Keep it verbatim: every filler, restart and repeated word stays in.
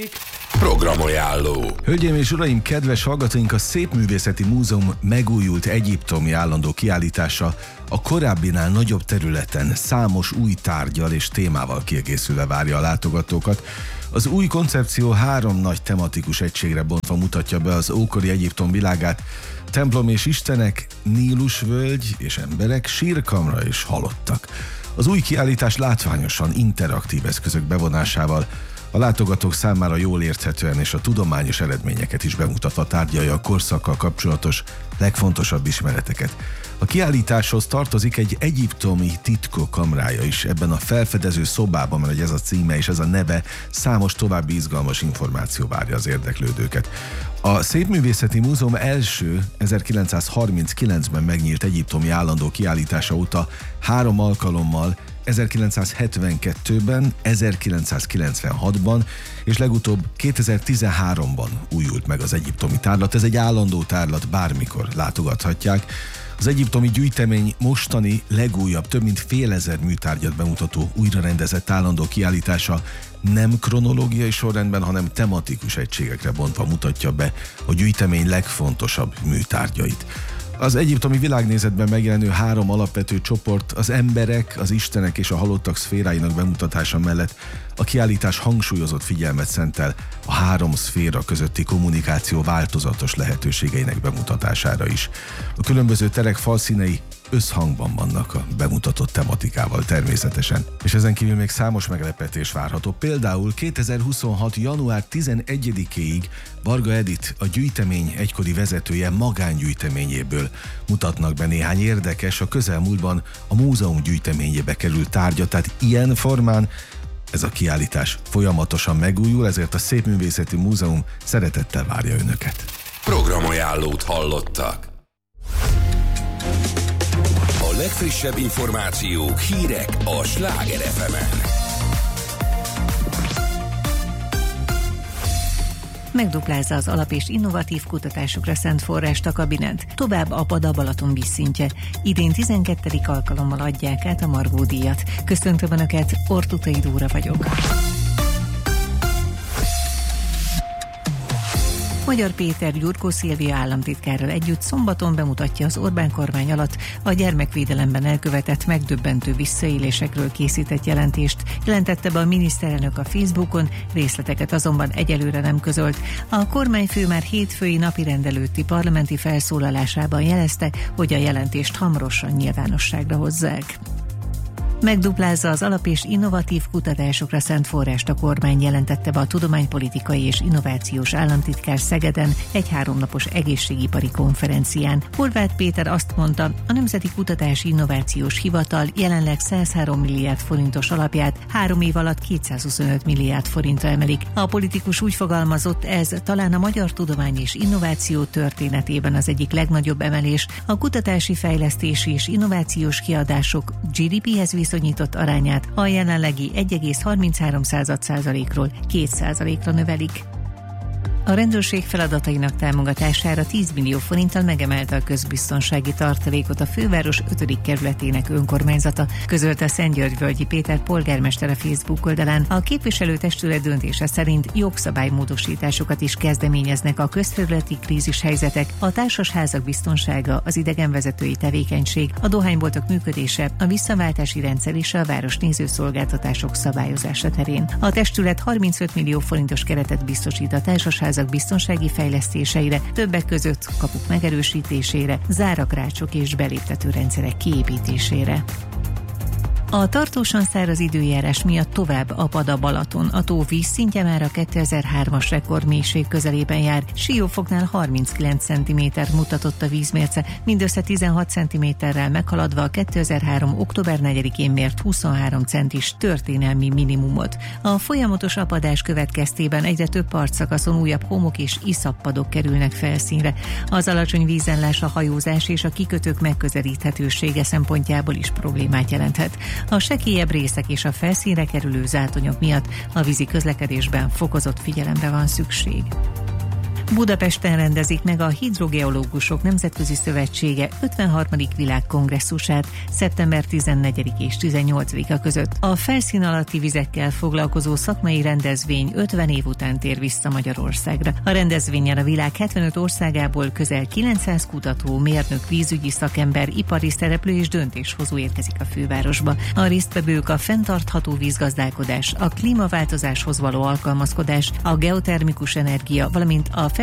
Programajánló. Hölgyeim és uraim, kedves hallgatóink, a Szépművészeti Múzeum megújult egyiptomi állandó kiállítása a korábbinál nagyobb területen számos új tárggyal és témával kiegészülve várja a látogatókat. Az új koncepció három nagy tematikus egységre bontva mutatja be az ókori Egyiptom világát: templom és istenek, Nílusvölgy és emberek, sírkamra és halottak. Az új kiállítás látványosan interaktív eszközök bevonásával a látogatók számára jól érthetően és a tudományos eredményeket is bemutatva tárgyalja a korszakkal kapcsolatos legfontosabb ismereteket. A kiállításhoz tartozik egy egyiptomi titkok kamrája is. Ebben a felfedező szobában, mert ez a címe és ez a neve, számos további izgalmas információ várja az érdeklődőket. A Szépművészeti Múzeum első ezerkilencszázharminckilencben megnyílt egyiptomi állandó kiállítása óta három alkalommal, ezerkilencszázhetvenkettőben, ezerkilencszázkilencvenhatban és legutóbb kétezer-tizenháromban újult meg az egyiptomi tárlat. Ez egy állandó tárlat, bármikor látogathatják. Az egyiptomi gyűjtemény mostani legújabb, több mint fél ezer műtárgyat bemutató újrarendezett állandó kiállítása nem kronológiai sorrendben, hanem tematikus egységekre bontva mutatja be a gyűjtemény legfontosabb műtárgyait. Az egyiptomi világnézetben megjelenő három alapvető csoport, az emberek, az istenek és a halottak szféráinak bemutatása mellett a kiállítás hangsúlyozott figyelmet szentel a három szféra közötti kommunikáció változatos lehetőségeinek bemutatására is. A különböző terek falszínei összhangban vannak a bemutatott tematikával természetesen, és ezen kívül még számos meglepetés várható. Például kétezer-huszonhat. január tizenegyedikéig Varga Edit, a gyűjtemény egykori vezetője magángyűjteményéből mutatnak be néhány érdekes, a közelmúltban a múzeum gyűjteményébe került tárgyat, tehát ilyen formán ez a kiállítás folyamatosan megújul, ezért a Szépművészeti Múzeum szeretettel várja önöket. Programajánlót hallottak. A legfrissebb információk, hírek a Sláger ef emen. Megduplázza az alap- és innovatív kutatásokra szánt forrást a kabinet. Tovább apad a Balaton vízszintje. Idén tizenkettedik alkalommal adják át a Margó díjat. Köszöntöm Önöket, Ortutai Dóra vagyok. Magyar Péter Gyurkó Szilvia államtitkárral együtt szombaton bemutatja az Orbán kormány alatt a gyermekvédelemben elkövetett megdöbbentő visszaélésekről készített jelentést. Jelentette be a miniszterelnök a Facebookon, részleteket azonban egyelőre nem közölt. A kormányfő már hétfői napirend előtti parlamenti felszólalásában jelezte, hogy a jelentést hamarosan nyilvánosságra hozzák. Megduplázza az alap- és innovatív kutatásokra szánt forrást a kormány, jelentette be a tudománypolitikai és innovációs államtitkár Szegeden egy háromnapos egészségipari konferencián. Horváth Péter azt mondta, a Nemzeti Kutatási Innovációs Hivatal jelenleg százhárom milliárd forintos alapját három év alatt kétszázhuszonöt milliárd forintra emelik. A politikus úgy fogalmazott, ez talán a magyar tudomány és innováció történetében az egyik legnagyobb emelés. A kutatási, fejlesztési és innovációs kiadások gé dé péhez viszonyított arányát a jelenlegi egy egész harminchárom százalékról két százalékra növelik. A rendőrség feladatainak támogatására tíz millió forinttal megemelte a közbiztonsági tartalékot a főváros ötödik kerületének önkormányzata, közölte Szentgyörgyvölgyi Péter polgármester a Facebook oldalán. A képviselőtestület döntése szerint jogszabálymódosításokat is kezdeményeznek a közterületi krízishelyzetek, a társasházak biztonsága, az idegenvezetői tevékenység, a dohányboltok működése, a visszaváltási rendszer és a városnéző szolgáltatások szabályozása terén. A testület harmincöt millió forintos keretet biztosít a társasházak biztonsági fejlesztéseire, többek között kapuk megerősítésére, zárakrácsok és beléptető rendszerek kiépítésére. A tartósan száraz időjárás miatt tovább apad a Balaton. A tó vízszintje már a kétezer-hármas rekordmélység közelében jár. Siófoknál harminckilenc centiméter mutatott a vízmérce, mindössze tizenhat centiméterrel meghaladva a kétezer-három. október negyedikén mért huszonhárom centis történelmi minimumot. A folyamatos apadás következtében egyre több partszakaszon újabb homok és iszappadok kerülnek felszínre. Az alacsony vízállás, a hajózás és a kikötők megközelíthetősége szempontjából is problémát jelenthet. A sekélyebb részek és a felszínre kerülő zátonyok miatt a vízi közlekedésben fokozott figyelemre van szükség. Budapesten rendezik meg a Hidrogeológusok Nemzetközi Szövetsége ötvenharmadik világkongresszusát szeptember tizennegyedike és tizennyolcadika között. A felszín alatti vizekkel foglalkozó szakmai rendezvény ötven év után tér vissza Magyarországra. A rendezvényen a világ hetvenöt országából közel kilencszáz kutató, mérnök, vízügyi szakember, ipari szereplő és döntéshozó érkezik a fővárosba. A résztvevők a fenntartható vízgazdálkodás, a klímaváltozáshoz való alkalmazkodás, a geotermikus energia, valamint a